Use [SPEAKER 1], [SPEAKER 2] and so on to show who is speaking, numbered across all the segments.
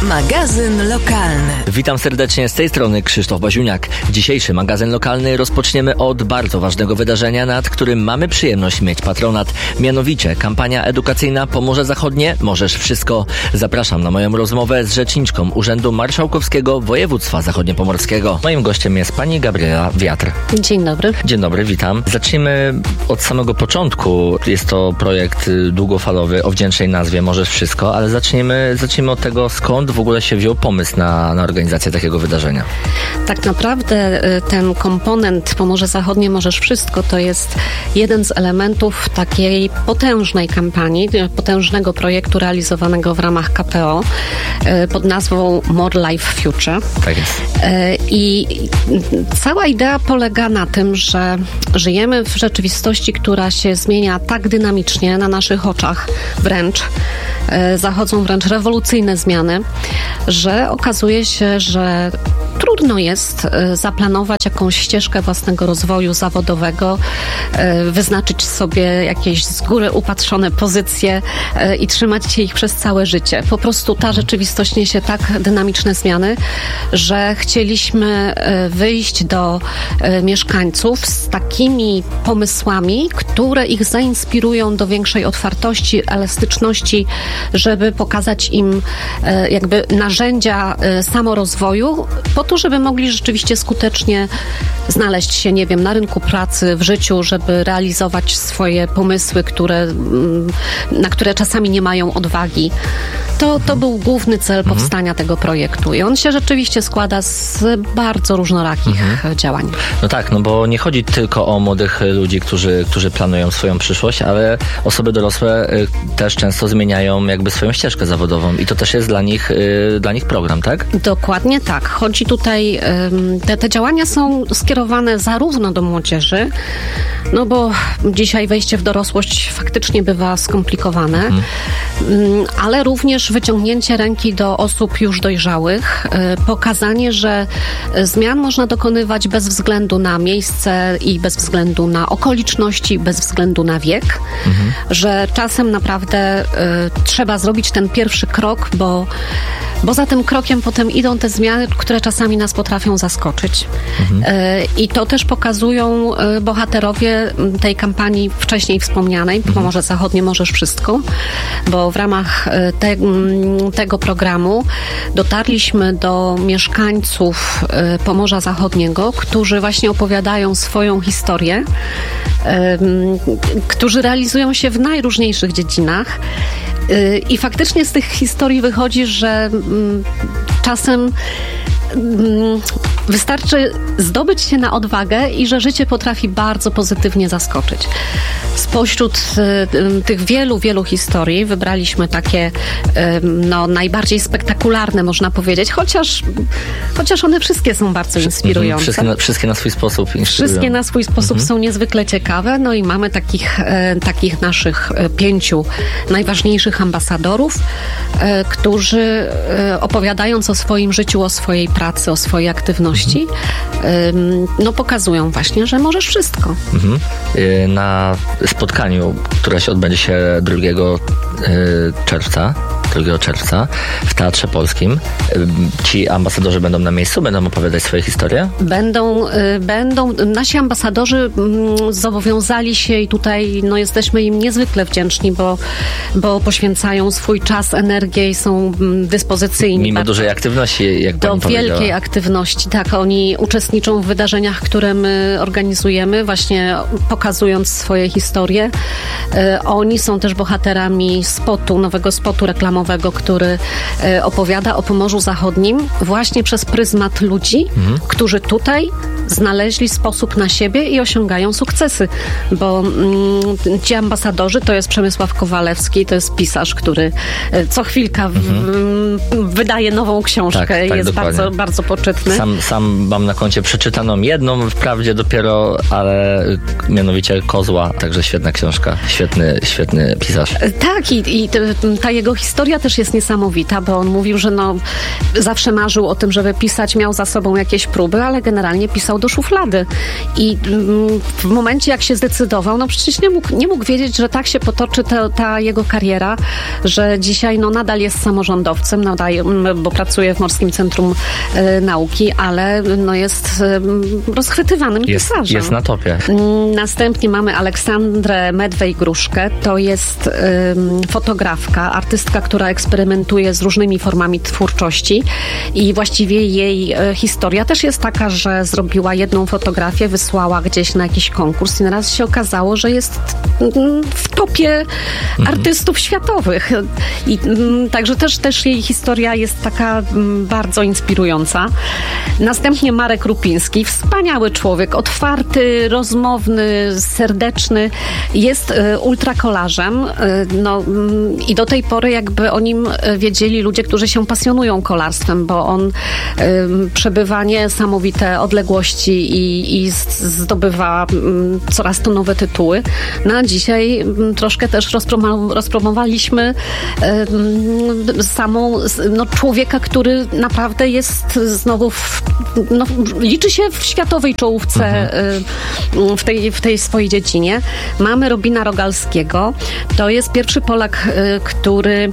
[SPEAKER 1] Magazyn lokalny.
[SPEAKER 2] Witam serdecznie, z tej strony Krzysztof Baziuniak. Dzisiejszy magazyn lokalny rozpoczniemy od bardzo ważnego wydarzenia, nad którym mamy przyjemność mieć patronat. Mianowicie kampania edukacyjna Pomorze Zachodnie Możesz Wszystko. Zapraszam na moją rozmowę z rzeczniczką Urzędu Marszałkowskiego Województwa Zachodniopomorskiego. Moim gościem jest pani Gabriela Wiatr.
[SPEAKER 3] Dzień dobry.
[SPEAKER 2] Dzień dobry, witam. Zacznijmy od samego początku. Jest to projekt długofalowy o wdzięcznej nazwie Możesz Wszystko, ale zacznijmy od tego, skąd w ogóle się wziął pomysł na organizację takiego wydarzenia.
[SPEAKER 3] Tak naprawdę ten komponent Pomorze Zachodnie Możesz Wszystko to jest jeden z elementów takiej potężnej kampanii, potężnego projektu realizowanego w ramach KPO pod nazwą More Life Future.
[SPEAKER 2] Tak jest.
[SPEAKER 3] I cała idea polega na tym, że żyjemy w rzeczywistości, która się zmienia tak dynamicznie na naszych oczach wręcz. Zachodzą wręcz rewolucyjne zmiany, że okazuje się, że trudno jest zaplanować jakąś ścieżkę własnego rozwoju zawodowego, wyznaczyć sobie jakieś z góry upatrzone pozycje i trzymać się ich przez całe życie. Po prostu ta rzeczywistość niesie tak dynamiczne zmiany, że chcieliśmy wyjść do mieszkańców z takimi pomysłami, które ich zainspirują do większej otwartości, elastyczności, żeby pokazać im jakby narzędzia samorozwoju po to, żeby mogli rzeczywiście skutecznie znaleźć się, nie wiem, na rynku pracy, w życiu, żeby realizować swoje pomysły, na które czasami nie mają odwagi. To był główny cel powstania tego projektu i on się rzeczywiście składa z bardzo różnorakich działań.
[SPEAKER 2] No tak, no bo nie chodzi tylko o młodych ludzi, którzy planują swoją przyszłość, ale osoby dorosłe też często zmieniają jakby swoją ścieżkę zawodową i to też jest dla nich program, tak?
[SPEAKER 3] Dokładnie tak. Chodzi tutaj, te działania są skierowane zarówno do młodzieży, no bo dzisiaj wejście w dorosłość faktycznie bywa skomplikowane, ale również wyciągnięcie ręki do osób już dojrzałych, pokazanie, że zmian można dokonywać bez względu na miejsce i bez względu na okoliczności, bez względu na wiek, że czasem naprawdę trzeba zrobić ten pierwszy krok, bo za tym krokiem potem idą te zmiany, które czasami nas potrafią zaskoczyć. I to też pokazują bohaterowie tej kampanii wcześniej wspomnianej, Pomorze Zachodnie Możesz Wszystko, bo w ramach tego programu dotarliśmy do mieszkańców Pomorza Zachodniego, którzy właśnie opowiadają swoją historię, którzy realizują się w najróżniejszych dziedzinach. I faktycznie z tych historii wychodzi, że czasem wystarczy zdobyć się na odwagę i że życie potrafi bardzo pozytywnie zaskoczyć. Spośród tych wielu historii wybraliśmy takie najbardziej spektakularne, można powiedzieć, chociaż one wszystkie są bardzo inspirujące.
[SPEAKER 2] Wszystkie na swój sposób inspirują.
[SPEAKER 3] Wszystkie na swój sposób są niezwykle ciekawe, no i mamy takich naszych 5 najważniejszych ambasadorów, którzy opowiadając o swoim życiu, o swojej pracy, o swojej aktywności, pokazują właśnie, że możesz wszystko.
[SPEAKER 2] Na spotkaniu, które się odbędzie się 2 czerwca w Teatrze Polskim. Ci ambasadorzy będą na miejscu, będą opowiadać swoje historie?
[SPEAKER 3] Będą. Nasi ambasadorzy zobowiązali się i tutaj jesteśmy im niezwykle wdzięczni, bo poświęcają swój czas, energię i są dyspozycyjni.
[SPEAKER 2] Mimo dużej aktywności, jak pani powiedziała.
[SPEAKER 3] Do wielkiej aktywności, tak. Oni uczestniczą w wydarzeniach, które my organizujemy, właśnie pokazując swoje historie. Oni są też bohaterami nowego spotu reklamowego, który opowiada o Pomorzu Zachodnim właśnie przez pryzmat ludzi, którzy tutaj znaleźli sposób na siebie i osiągają sukcesy, bo ci ambasadorzy to jest Przemysław Kowalewski, to jest pisarz, który co chwilka wydaje nową książkę, tak, jest bardzo, bardzo poczytny.
[SPEAKER 2] Sam mam na koncie przeczytaną jedną, wprawdzie dopiero, ale mianowicie Kozła, także świetna książka, świetny pisarz.
[SPEAKER 3] Tak, i ta jego historia też jest niesamowita, bo on mówił, że zawsze marzył o tym, żeby pisać, miał za sobą jakieś próby, ale generalnie pisał wrzucał do szuflady. I w momencie, jak się zdecydował, no przecież nie mógł wiedzieć, że tak się potoczy ta jego kariera, że dzisiaj nadal jest samorządowcem, bo pracuje w Morskim Centrum Nauki, ale jest rozchwytywanym pisarzem.
[SPEAKER 2] Jest na topie.
[SPEAKER 3] Następnie mamy Aleksandrę Medwej-Gruszkę. To jest fotografka, artystka, która eksperymentuje z różnymi formami twórczości i właściwie jej historia też jest taka, że zrobiła jedną fotografię, wysłała gdzieś na jakiś konkurs i naraz się okazało, że jest w topie artystów światowych. I także też jej historia jest taka bardzo inspirująca. Następnie Marek Rupiński, wspaniały człowiek, otwarty, rozmowny, serdeczny, jest ultrakolarzem. I do tej pory jakby o nim wiedzieli ludzie, którzy się pasjonują kolarstwem, bo on przebywa niesamowite odległości i zdobywa coraz to nowe tytuły. A dzisiaj troszkę też rozpromowaliśmy człowieka, który naprawdę jest znowu liczy się w światowej czołówce w tej swojej dziedzinie. Mamy Robina Rogalskiego. To jest pierwszy Polak, który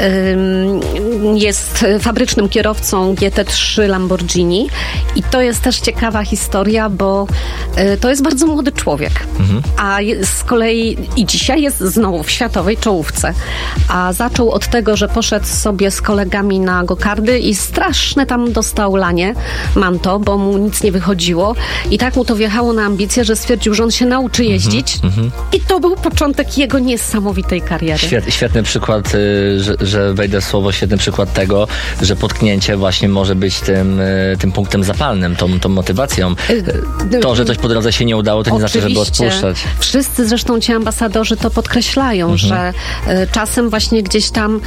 [SPEAKER 3] jest fabrycznym kierowcą GT3 Lamborghini i to jest też ciekawa historia, bo to jest bardzo młody człowiek, a z kolei i dzisiaj jest znowu w światowej czołówce, a zaczął od tego, że poszedł sobie z kolegami na gokardy i straszne tam dostał lanie, manto, bo mu nic nie wychodziło i tak mu to wjechało na ambicje, że stwierdził, że on się nauczy jeździć i to był początek jego niesamowitej kariery.
[SPEAKER 2] Świetny przykład, że wejdę w słowo, świetny przykład tego, że potknięcie właśnie może być tym punktem zapalnym, tą motywacją. To, że coś po drodze się nie udało, to nie znaczy, żeby odpuszczać.
[SPEAKER 3] Wszyscy zresztą ci ambasadorzy to podkreślają, że czasem właśnie gdzieś tam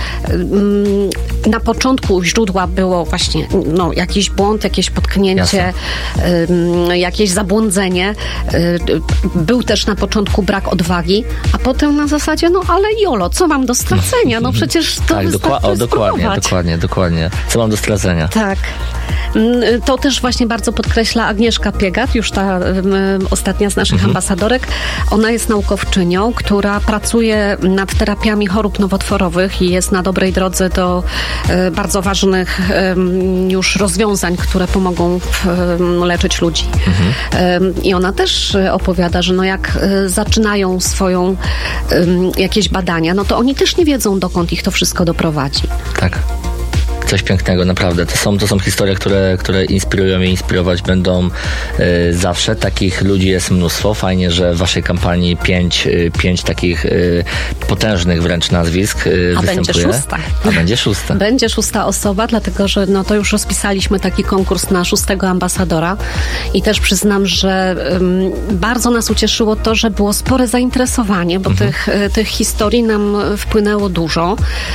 [SPEAKER 3] na początku źródła było właśnie jakiś błąd, jakieś potknięcie, jakieś zabłądzenie. Był też na początku brak odwagi, a potem na zasadzie, ale jolo, co mam do stracenia? Przecież to
[SPEAKER 2] tak, dokładnie. Co mam do stracenia?
[SPEAKER 3] Tak. To też właśnie bardzo podkreśla Agnieszka Piegat, już ta ostatnia z naszych ambasadorek. Ona jest naukowczynią, która pracuje nad terapiami chorób nowotworowych i jest na dobrej drodze do bardzo ważnych już rozwiązań, które pomogą leczyć ludzi. I ona też opowiada, że jak zaczynają swoją jakieś badania, to oni też nie wiedzą, dokąd ich to wszystko doprowadzi.
[SPEAKER 2] Tak. Coś pięknego, naprawdę. To są historie, które inspirują i inspirować będą zawsze. Takich ludzi jest mnóstwo. Fajnie, że w waszej kampanii 5 takich potężnych wręcz nazwisk występuje. Będzie szósta.
[SPEAKER 3] Będzie szósta osoba, dlatego że to już rozpisaliśmy taki konkurs na 6. ambasadora i też przyznam, że bardzo nas ucieszyło to, że było spore zainteresowanie, bo tych historii nam wpłynęło dużo.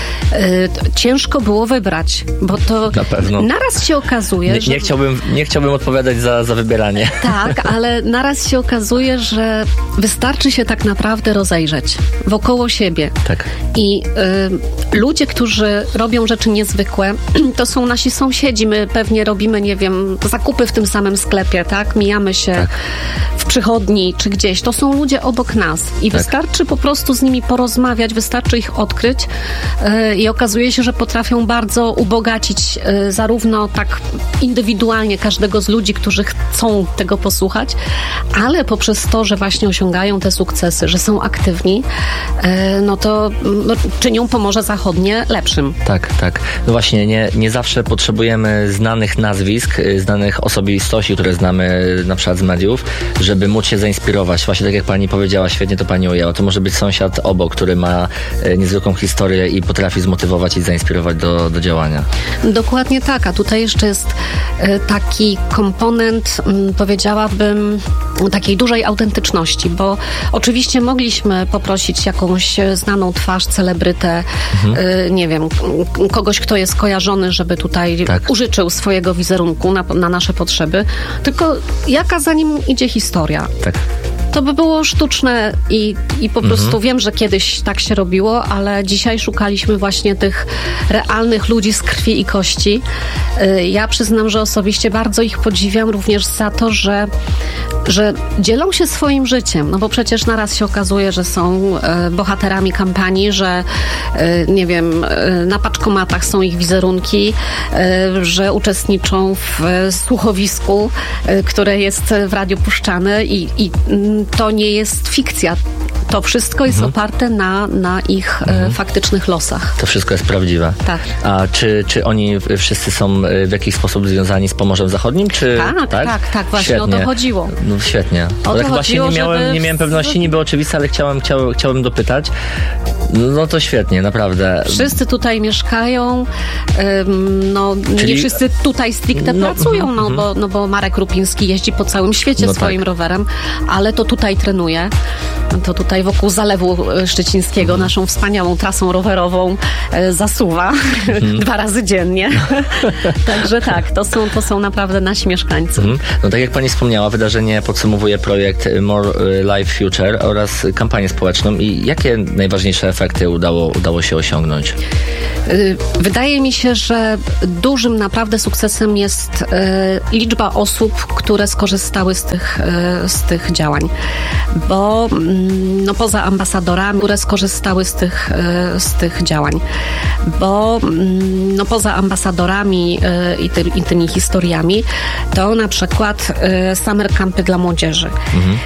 [SPEAKER 3] Ciężko było wybrać, bo to
[SPEAKER 2] na pewno.
[SPEAKER 3] Naraz się okazuje, że...
[SPEAKER 2] Nie chciałbym odpowiadać za wybieranie.
[SPEAKER 3] Tak, ale naraz się okazuje, że wystarczy się tak naprawdę rozejrzeć wokoło siebie. Tak. I ludzie, którzy robią rzeczy niezwykłe, to są nasi sąsiedzi. My pewnie robimy, zakupy w tym samym sklepie, tak? Mijamy się w przychodni czy gdzieś. To są ludzie obok nas i wystarczy po prostu z nimi porozmawiać, wystarczy ich odkryć i okazuje się, że potrafią bardzo ubogacić zarówno tak indywidualnie każdego z ludzi, którzy chcą tego posłuchać, ale poprzez to, że właśnie osiągają te sukcesy, że są aktywni, to czynią Pomorze Zachodnie lepszym.
[SPEAKER 2] Tak. Właśnie nie zawsze potrzebujemy znanych nazwisk, znanych osobistości, które znamy na przykład z mediów, żeby móc się zainspirować. Właśnie tak jak pani powiedziała, świetnie to pani ujęła. To może być sąsiad obok, który ma niezwykłą historię i potrafi zmotywować i zainspirować do działania.
[SPEAKER 3] Dokładnie tak, a tutaj jeszcze jest taki komponent, powiedziałabym, takiej dużej autentyczności, bo oczywiście mogliśmy poprosić jakąś znaną twarz, celebrytę, kogoś, kto jest kojarzony, żeby tutaj użyczył swojego wizerunku na nasze potrzeby, tylko jaka za nim idzie historia. Tak. to by było sztuczne i po prostu wiem, że kiedyś tak się robiło, ale dzisiaj szukaliśmy właśnie tych realnych ludzi z krwi i kości. Ja przyznam, że osobiście bardzo ich podziwiam również za to, że dzielą się swoim życiem, no bo przecież naraz się okazuje, że są bohaterami kampanii, że nie wiem, na paczkomatach są ich wizerunki, że uczestniczą w słuchowisku, które jest w radiu puszczane i to nie jest fikcja. To wszystko jest oparte na ich faktycznych losach.
[SPEAKER 2] To wszystko jest prawdziwe.
[SPEAKER 3] Tak.
[SPEAKER 2] A czy oni wszyscy są w jakiś sposób związani z Pomorzem Zachodnim? Czy,
[SPEAKER 3] tak, właśnie
[SPEAKER 2] świetnie.
[SPEAKER 3] o to chodziło.
[SPEAKER 2] No świetnie.
[SPEAKER 3] O to
[SPEAKER 2] tak właśnie
[SPEAKER 3] chodziło,
[SPEAKER 2] nie miałem pewności, niby oczywiste, ale chciałem dopytać. No to świetnie, naprawdę.
[SPEAKER 3] Wszyscy tutaj mieszkają, nie wszyscy tutaj stricte pracują, bo Marek Rupiński jeździ po całym świecie swoim rowerem, ale to tutaj trenuje. To tutaj wokół Zalewu Szczecińskiego naszą wspaniałą trasą rowerową zasuwa 2 razy dziennie. Także tak, to są naprawdę nasi mieszkańcy.
[SPEAKER 2] No tak jak pani wspomniała, wydarzenie podsumowuje projekt More Life Future oraz kampanię społeczną. I jakie najważniejsze efekty udało się osiągnąć?
[SPEAKER 3] Wydaje mi się, że dużym naprawdę sukcesem jest liczba osób, które skorzystały z tych działań. Bo poza ambasadorami, które skorzystały z tych działań. Bo poza ambasadorami i tymi historiami, to na przykład summer campy dla młodzieży.